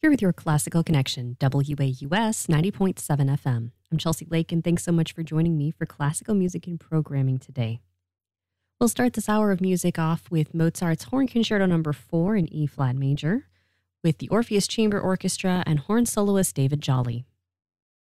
You're with your Classical Connection, WAUS 90.7 FM. I'm Chelsea Lake, and thanks so much for joining me for classical music and programming today. We'll start this hour of music off with Mozart's Horn Concerto No. 4 in E-flat major, with the Orpheus Chamber Orchestra and horn soloist David Jolly.